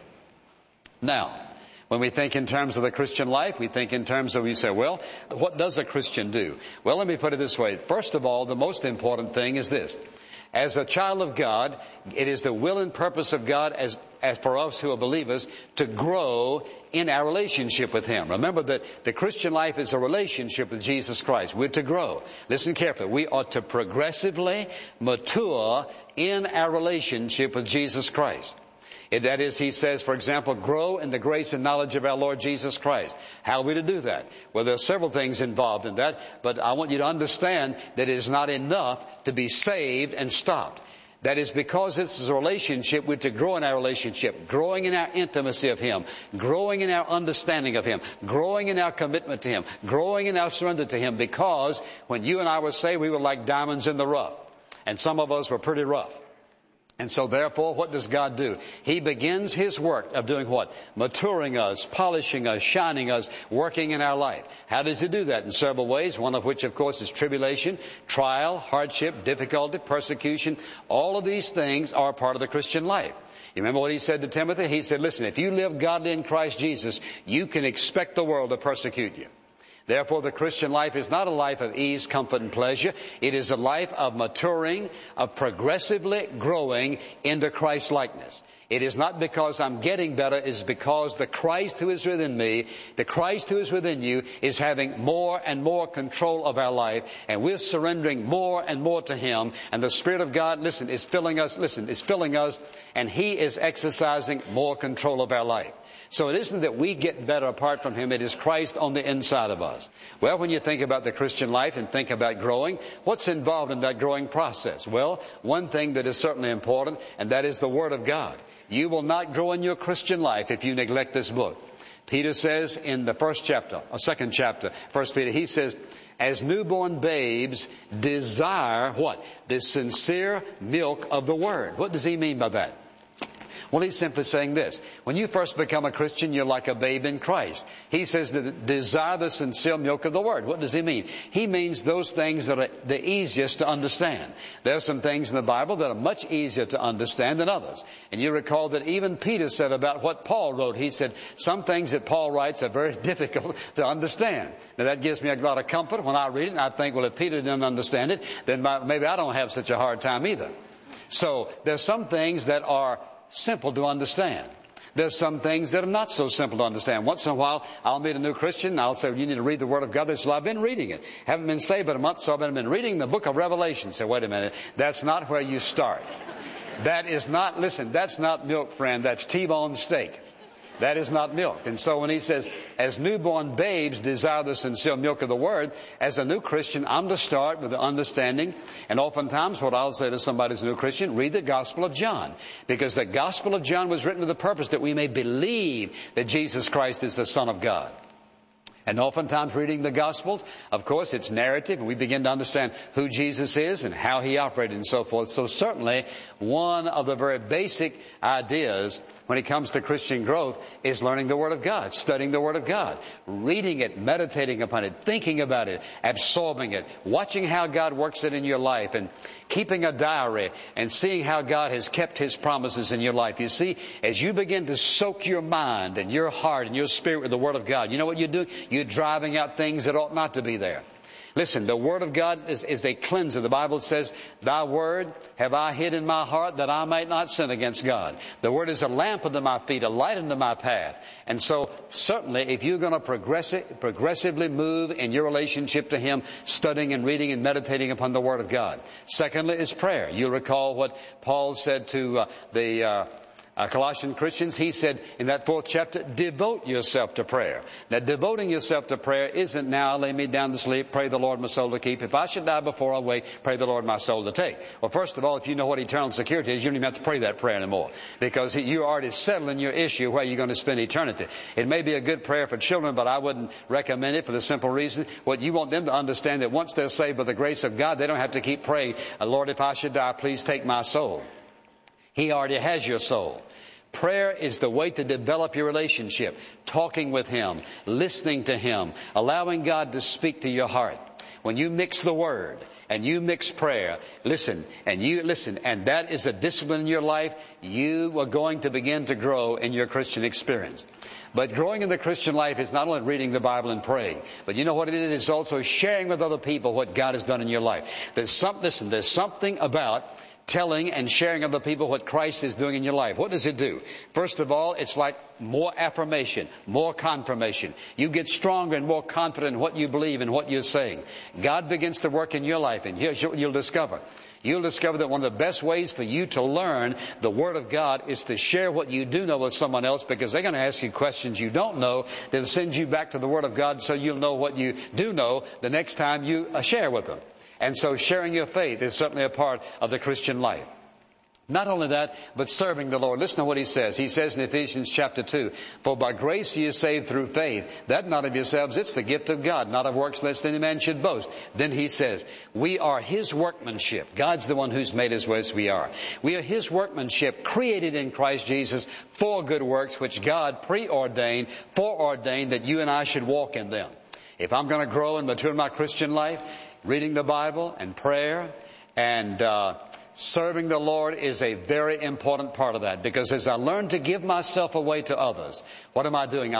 A: Now, when we think in terms of the Christian life, we think in terms of, we say, well, what does a Christian do? Well, let me put it this way. First of all, the most important thing is this. As a child of God, it is the will and purpose of God as for us who are believers to grow in our relationship with Him. Remember that the Christian life is a relationship with Jesus Christ. We're to grow. Listen carefully. We ought to progressively mature in our relationship with Jesus Christ. That is, He says, for example, grow in the grace and knowledge of our Lord Jesus Christ. How are we to do that? Well, there are several things involved in that, but I want you to understand that it is not enough to be saved and stopped. That is, because this is a relationship, we're to grow in our relationship, growing in our intimacy of Him, growing in our understanding of Him, growing in our commitment to Him, growing in our surrender to Him, because when you and I were saved, we were like diamonds in the rough. And some of us were pretty rough. And so therefore, what does God do? He begins His work of doing what? Maturing us, polishing us, shining us, working in our life. How does He do that? In several ways, one of which, of course, is tribulation, trial, hardship, difficulty, persecution. All of these things are part of the Christian life. You remember what He said to Timothy? He said, listen, if you live godly in Christ Jesus, you can expect the world to persecute you. Therefore, the Christian life is not a life of ease, comfort, and pleasure. It is a life of maturing, of progressively growing into Christ's likeness. It is not because I'm getting better, it is because the Christ who is within me, the Christ who is within you, is having more and more control of our life, and we're surrendering more and more to Him, and the Spirit of God, is filling us, and He is exercising more control of our life. So it isn't that we get better apart from Him, it is Christ on the inside of us. Well, when you think about the Christian life and think about growing, what's involved in that growing process? Well, one thing that is certainly important, and that is the Word of God. You will not grow in your Christian life if you neglect this book. Peter says in the second chapter, 1 Peter, he says, as newborn babes desire what? The sincere milk of the Word. What does he mean by that? Well, he's simply saying this. When you first become a Christian, you're like a babe in Christ. He says to desire the sincere milk of the Word. What does he mean? He means those things that are the easiest to understand. There are some things in the Bible that are much easier to understand than others. And you recall that even Peter said about what Paul wrote. He said some things that Paul writes are very difficult to understand. Now that gives me a lot of comfort when I read it, and I think, well, if Peter didn't understand it, then maybe I don't have such a hard time either. So there's some things that are simple to understand. There's some things that are not so simple to understand. Once in a while, I'll meet a new Christian and I'll say, well, you need to read the Word of God. They say, well, I've been reading it. Haven't been saved but a month, so I've been reading the book of Revelation. Say, wait a minute. That's not where you start. That is not, listen, that's not milk, friend. That's T-bone steak. That is not milk. And so when he says, as newborn babes desire the sincere milk of the Word, as a new Christian, I'm to start with the understanding. And oftentimes what I'll say to somebody who's a new Christian, read the Gospel of John. Because the Gospel of John was written with the purpose that we may believe that Jesus Christ is the Son of God. And oftentimes reading the Gospels, of course, it's narrative, and we begin to understand who Jesus is and how He operated and so forth. So certainly, one of the very basic ideas when it comes to Christian growth is learning the Word of God, studying the Word of God, reading it, meditating upon it, thinking about it, absorbing it, watching how God works it in your life, and keeping a diary and seeing how God has kept His promises in your life. You see, as you begin to soak your mind and your heart and your spirit with the Word of God, you know what you're doing? You're driving out things that ought not to be there. Listen, the Word of God is a cleanser. The Bible says, Thy Word have I hid in my heart that I might not sin against God. The Word is a lamp unto my feet, a light unto my path. And so, certainly, if you're going to progressively move in your relationship to Him, studying and reading and meditating upon the Word of God. Secondly is prayer. You'll recall what Paul said to the Colossian Christians. He said in that 4th chapter, devote yourself to prayer. Now, devoting yourself to prayer isn't now lay me down to sleep, pray the Lord my soul to keep. If I should die before I wake, pray the Lord my soul to take. Well, first of all, if you know what eternal security is, you don't even have to pray that prayer anymore, because you're already settling your issue where you're going to spend eternity. It may be a good prayer for children, but I wouldn't recommend it for the simple reason, what you want them to understand, that once they're saved by the grace of God, they don't have to keep praying, Lord, if I should die, please take my soul. He already has your soul. Prayer is the way to develop your relationship. Talking with Him, listening to Him, allowing God to speak to your heart. When you mix the Word and you mix prayer, and that is a discipline in your life, you are going to begin to grow in your Christian experience. But growing in the Christian life is not only reading the Bible and praying, but you know what it is? It's also sharing with other people what God has done in your life. There's something about telling and sharing with other people what Christ is doing in your life. What does it do? First of all, it's like more affirmation, more confirmation. You get stronger and more confident in what you believe and what you're saying. God begins to work in your life, and here's what you'll discover. You'll discover that one of the best ways for you to learn the Word of God is to share what you do know with someone else, because they're going to ask you questions you don't know that'll send you back to the Word of God, so you'll know what you do know the next time you share with them. And so sharing your faith is certainly a part of the Christian life. Not only that, but serving the Lord. Listen to what He says. He says in Ephesians chapter 2, For by grace ye are saved through faith, that not of yourselves, it's the gift of God, not of works, lest any man should boast. Then He says, we are His workmanship. God's the one who's made us as we are. We are His workmanship, created in Christ Jesus for good works, which God foreordained that you and I should walk in them. If I'm going to grow and mature in my Christian life, reading the Bible and prayer and serving the Lord is a very important part of that. Because as I learn to give myself away to others, what am I doing?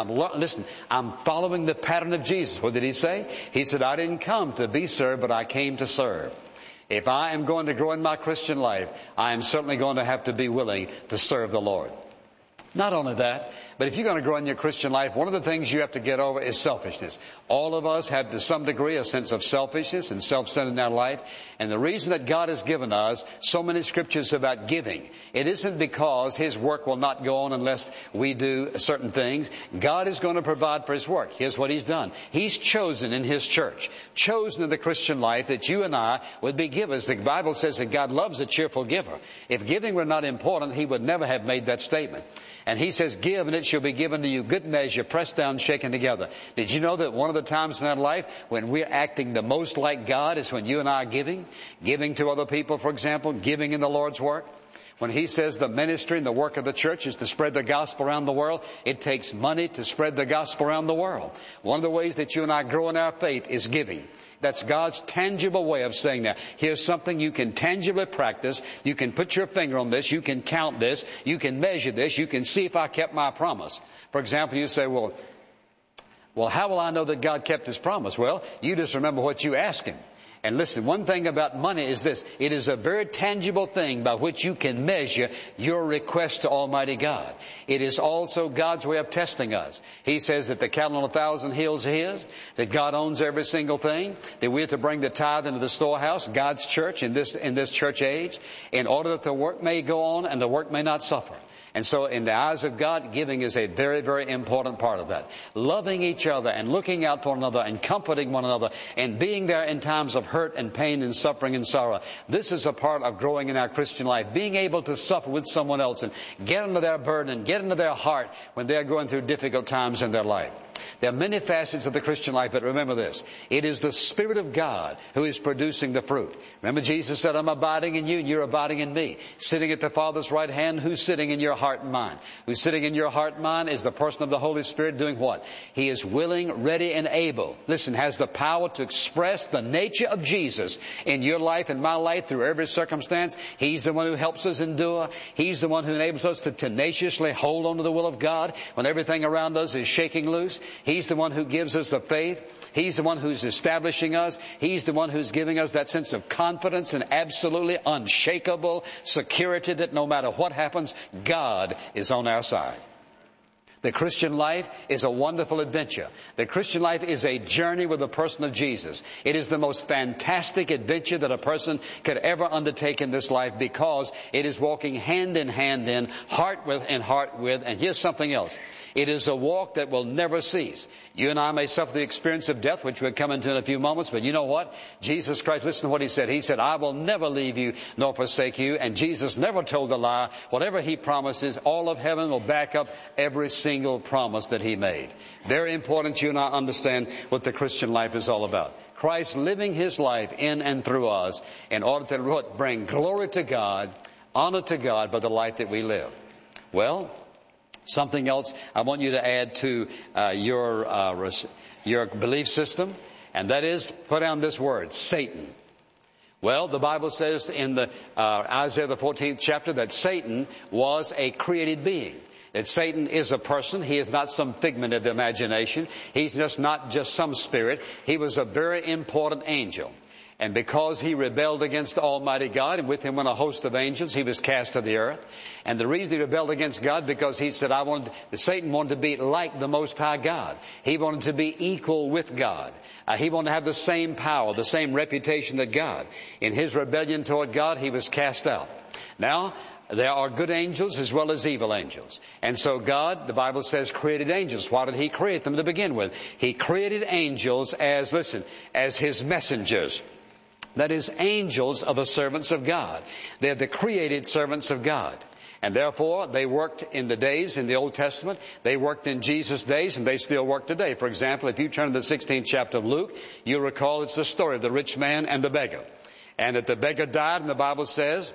A: I'm following the pattern of Jesus. What did He say? He said, I didn't come to be served, but I came to serve. If I am going to grow in my Christian life, I am certainly going to have to be willing to serve the Lord. Not only that, but if you're going to grow in your Christian life, one of the things you have to get over is selfishness. All of us have to some degree a sense of selfishness and self-centered in our life. And the reason that God has given us so many scriptures about giving, it isn't because His work will not go on unless we do certain things. God is going to provide for His work. Here's what He's done. He's chosen in His church, chosen in the Christian life, that you and I would be givers. The Bible says that God loves a cheerful giver. If giving were not important, He would never have made that statement. And He says, give and it shall be given to you, good measure, pressed down, shaken together. Did you know that one of the times in our life when we're acting the most like God is when you and I are giving? Giving to other people, for example, giving in the Lord's work. When He says the ministry and the work of the church is to spread the gospel around the world, it takes money to spread the gospel around the world. One of the ways that you and I grow in our faith is giving. That's God's tangible way of saying that. Here's something you can tangibly practice. You can put your finger on this. You can count this. You can measure this. You can see if I kept my promise. For example, you say, well, how will I know that God kept His promise? Well, you just remember what you asked Him. And listen, one thing about money is this. It is a very tangible thing by which you can measure your request to Almighty God. It is also God's way of testing us. He says that the cattle on 1,000 hills are His, that God owns every single thing, that we are to bring the tithe into the storehouse, God's church in this church age, in order that the work may go on and the work may not suffer. And so in the eyes of God, giving is a very, very important part of that. Loving each other and looking out for one another and comforting one another and being there in times of hurt and pain and suffering and sorrow. This is a part of growing in our Christian life. Being able to suffer with someone else and get into their burden and get into their heart when they're going through difficult times in their life. There are many facets of the Christian life, but remember this. It is the Spirit of God who is producing the fruit. Remember Jesus said, I'm abiding in you and you're abiding in me. Sitting at the Father's right hand, who's sitting in your heart and mind? Who's sitting in your heart and mind is the person of the Holy Spirit doing what? He is willing, ready, and able. Listen, has the power to express the nature of Jesus in your life and my life through every circumstance. He's the one who helps us endure. He's the one who enables us to tenaciously hold on to the will of God when everything around us is shaking loose. He's the one who gives us the faith. He's the one who's establishing us. He's the one who's giving us that sense of confidence and absolutely unshakable security that no matter what happens, God is on our side. The Christian life is a wonderful adventure. The Christian life is a journey with the person of Jesus. It is the most fantastic adventure that a person could ever undertake in this life because it is walking hand in hand in, heart with and heart with. And here's something else. It is a walk that will never cease. You and I may suffer the experience of death, which we'll come into in a few moments, but you know what? Jesus Christ, listen to what He said. He said, I will never leave you nor forsake you. And Jesus never told a lie. Whatever He promises, all of heaven will back up every single promise that He made. Very important you and I understand what the Christian life is all about. Christ living His life in and through us in order to bring glory to God, honor to God by the life that we live. Well, something else I want you to add to your belief system, and that is put down this word, Satan. Well, the Bible says in the Isaiah the 14th chapter that Satan was a created being. That Satan is a person. He is not some figment of the imagination. He's just not just some spirit. He was a very important angel. And because he rebelled against Almighty God, and with him went a host of angels, he was cast to the earth. And the reason he rebelled against God, because he said, Satan wanted to be like the Most High God. He wanted to be equal with God. He wanted to have the same power, the same reputation that God. In his rebellion toward God, he was cast out. Now, there are good angels as well as evil angels. And so God, the Bible says, created angels. Why did He create them to begin with? He created angels as His messengers. That is, angels are the servants of God. They're the created servants of God. And therefore, they worked in the days in the Old Testament. They worked in Jesus' days, and they still work today. For example, if you turn to the 16th chapter of Luke, you'll recall it's the story of the rich man and the beggar. And that the beggar died, and the Bible says,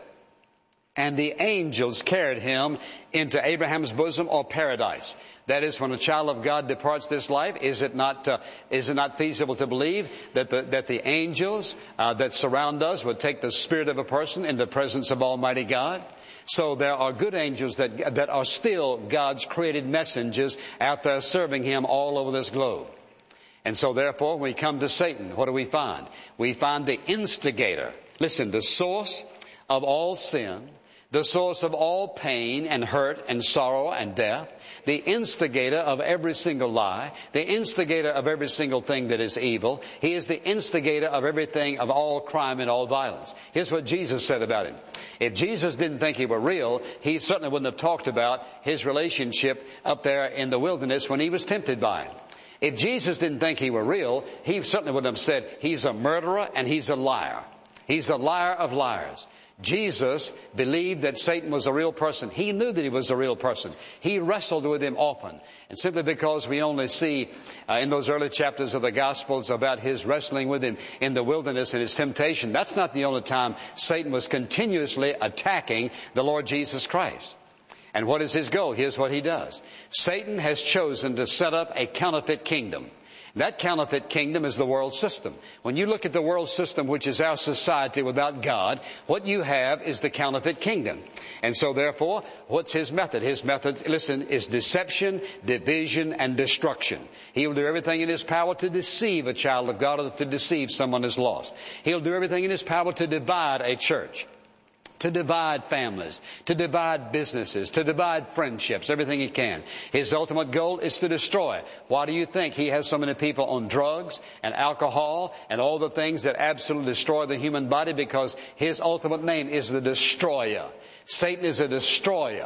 A: and the angels carried him into Abraham's bosom or paradise. That is, when a child of God departs this life, is it not feasible to believe that the angels that surround us would take the spirit of a person in the presence of Almighty God? So there are good angels that are still God's created messengers out there serving Him all over this globe. And so therefore, when we come to Satan, what do we find? We find the instigator. Listen, the source of all sin, the source of all pain and hurt and sorrow and death, the instigator of every single lie, the instigator of every single thing that is evil. He is the instigator of everything, of all crime and all violence. Here's what Jesus said about him. If Jesus didn't think he were real, He certainly wouldn't have talked about His relationship up there in the wilderness when He was tempted by him. If Jesus didn't think He were real, He certainly wouldn't have said He's a murderer and He's a liar. He's a liar of liars. Jesus believed that Satan was a real person. He knew that he was a real person. He wrestled with him often. And simply because we only see in those early chapters of the Gospels about his wrestling with him in the wilderness and his temptation, that's not the only time Satan was continuously attacking the Lord Jesus Christ. And what is his goal? Here's what he does. Satan has chosen to set up a counterfeit kingdom. That counterfeit kingdom is the world system. When you look at the world system, which is our society without God, what you have is the counterfeit kingdom. And so therefore, what's his method? His method, listen, is deception, division, and destruction. He'll do everything in his power to deceive a child of God or to deceive someone who's lost. He'll do everything in his power to divide a church, to divide families, to divide businesses, to divide friendships, everything he can. His ultimate goal is to destroy. Why do you think he has so many people on drugs and alcohol and all the things that absolutely destroy the human body? Because his ultimate name is the destroyer. Satan is a destroyer.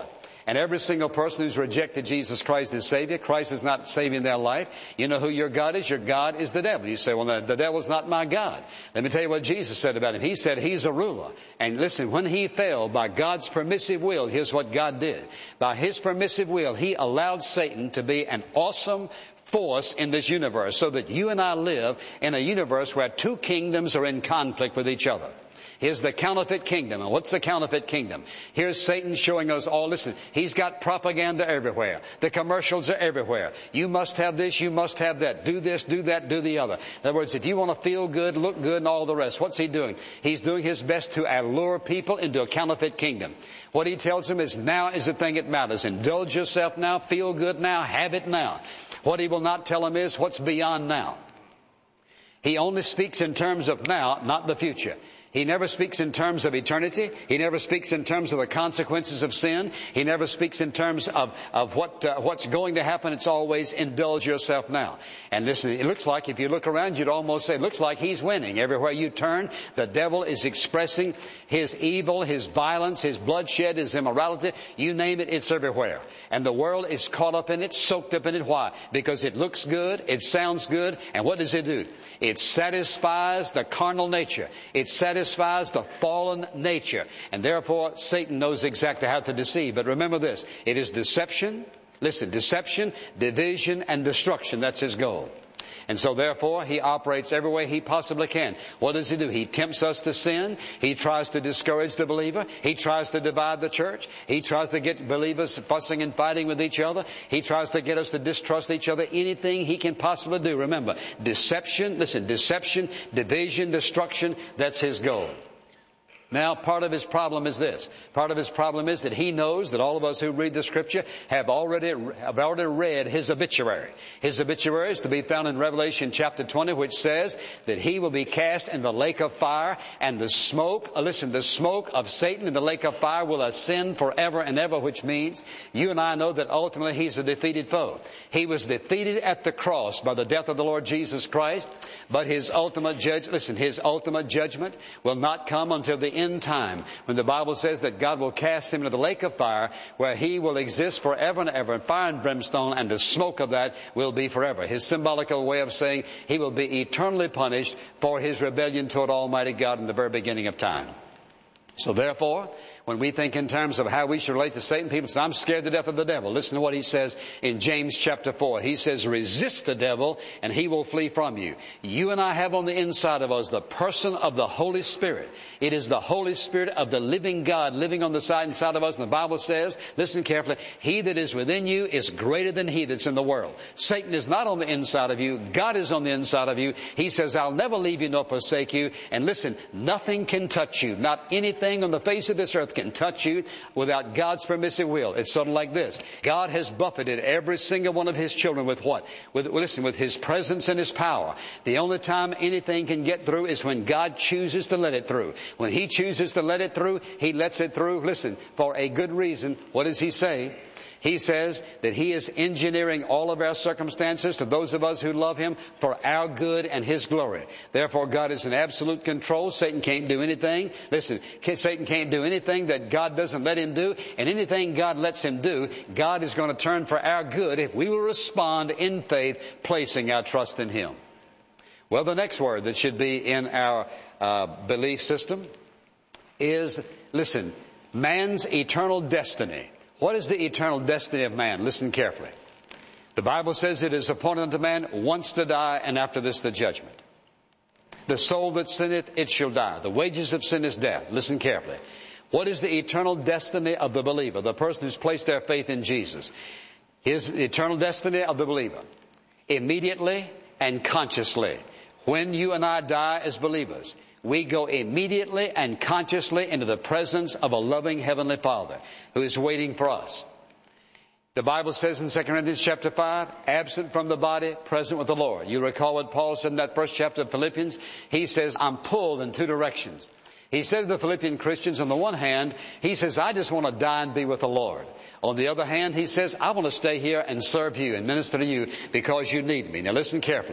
A: And every single person who's rejected Jesus Christ as Savior, Christ is not saving their life. You know who your God is? Your God is the devil. You say, well, the devil's not my God. Let me tell you what Jesus said about him. He said he's a ruler. And listen, when he fell by God's permissive will, here's what God did. By his permissive will, he allowed Satan to be an awesome force in this universe, so that you and I live in a universe where two kingdoms are in conflict with each other. Here's the counterfeit kingdom. And what's the counterfeit kingdom? Here's Satan showing us all, listen, he's got propaganda everywhere. The commercials are everywhere. You must have this, you must have that. Do this, do that, do the other. In other words, if you want to feel good, look good, and all the rest, what's he doing? He's doing his best to allure people into a counterfeit kingdom. What he tells them is now is the thing that matters. Indulge yourself now, feel good now, have it now. What he will not tell them is what's beyond now. He only speaks in terms of now, not the future. He never speaks in terms of eternity. He never speaks in terms of the consequences of sin. He never speaks in terms of what's going to happen. It's always indulge yourself now. And listen, it looks like, if you look around, you'd almost say, it looks like he's winning. Everywhere you turn, the devil is expressing his evil, his violence, his bloodshed, his immorality. You name it, it's everywhere. And the world is caught up in it, soaked up in it. Why? Because it looks good, it sounds good, and what does it do? It satisfies the carnal nature. It satisfies the fallen nature. And therefore, Satan knows exactly how to deceive. But remember this, it is deception, listen, deception, division, and destruction. That's his goal. And so therefore, he operates every way he possibly can. What does he do? He tempts us to sin. He tries to discourage the believer. He tries to divide the church. He tries to get believers fussing and fighting with each other. He tries to get us to distrust each other. Anything he can possibly do. Remember, deception, listen, deception, division, destruction, that's his goal. Now, part of his problem is this. Part of his problem is that he knows that all of us who read the Scripture have already read his obituary. His obituary is to be found in Revelation chapter 20, which says that he will be cast in the lake of fire, and the smoke, the smoke of Satan in the lake of fire will ascend forever and ever, which means you and I know that ultimately he's a defeated foe. He was defeated at the cross by the death of the Lord Jesus Christ, but his ultimate judgment will not come until the end time, when the Bible says that God will cast him into the lake of fire, where he will exist forever and ever in fire and brimstone, and the smoke of that will be forever. His symbolical way of saying he will be eternally punished for his rebellion toward Almighty God in the very beginning of time. So therefore, when we think in terms of how we should relate to Satan, people say, I'm scared to death of the devil. Listen to what he says in James chapter 4. He says, resist the devil and he will flee from you. You and I have on the inside of us the person of the Holy Spirit. It is the Holy Spirit of the living God living on the inside of us. And the Bible says, listen carefully, he that is within you is greater than he that's in the world. Satan is not on the inside of you. God is on the inside of you. He says, I'll never leave you nor forsake you. And listen, nothing can touch you. Not anything on the face of this earth can touch you without God's permissive will. It's sort of like this. God has buffeted every single one of his children with what? With his presence and his power. The only time anything can get through is when God chooses to let it through. When he chooses to let it through, he lets it through, listen, for a good reason. What does he say? He says that he is engineering all of our circumstances to those of us who love him for our good and his glory. Therefore, God is in absolute control. Satan can't do anything. Listen, Satan can't do anything that God doesn't let him do. And anything God lets him do, God is going to turn for our good if we will respond in faith, placing our trust in him. Well, the next word that should be in our belief system is, listen, man's eternal destiny. What is the eternal destiny of man? Listen carefully. The Bible says it is appointed unto man once to die, and after this the judgment. The soul that sinneth, it shall die. The wages of sin is death. Listen carefully. What is the eternal destiny of the believer, the person who's placed their faith in Jesus? His eternal destiny of the believer. Immediately and consciously. When you and I die as believers, we go immediately and consciously into the presence of a loving Heavenly Father who is waiting for us. The Bible says in 2 Corinthians chapter 5, absent from the body, present with the Lord. You recall what Paul said in that first chapter of Philippians? He says, I'm pulled in two directions. He said to the Philippian Christians, on the one hand, he says, I just want to die and be with the Lord. On the other hand, he says, I want to stay here and serve you and minister to you because you need me. Now listen carefully.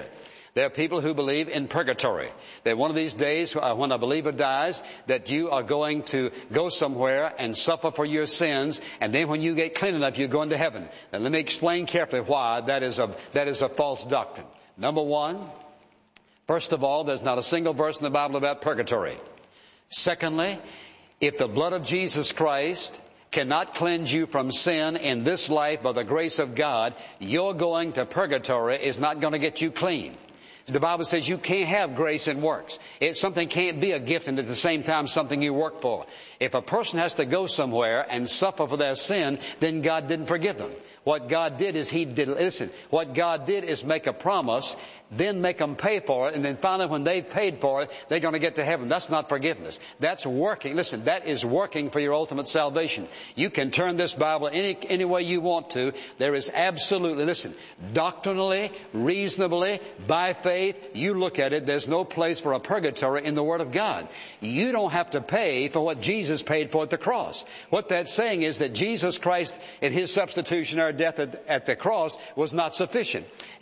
A: There are people who believe in purgatory. That one of these days when a believer dies, that you are going to go somewhere and suffer for your sins, and then when you get clean enough, you're going to heaven. Now let me explain carefully why that is a false doctrine. Number one, first of all, there's not a single verse in the Bible about purgatory. Secondly, if the blood of Jesus Christ cannot cleanse you from sin in this life by the grace of God, your going to purgatory is not going to get you clean. The Bible says you can't have grace and works. Something can't be a gift and at the same time something you work for. If a person has to go somewhere and suffer for their sin, then God didn't forgive them. What God did is what God did is make a promise, then make them pay for it, and then finally when they've paid for it, they're going to get to heaven. That's not forgiveness. That's working. Listen, that is working for your ultimate salvation. You can turn this Bible any way you want to. There is absolutely, doctrinally, reasonably, by faith, you look at it, there's no place for a purgatory in the Word of God. You don't have to pay for what Jesus paid for at the cross. What that's saying is that Jesus Christ, in His substitutionary death at the cross, was not sufficient.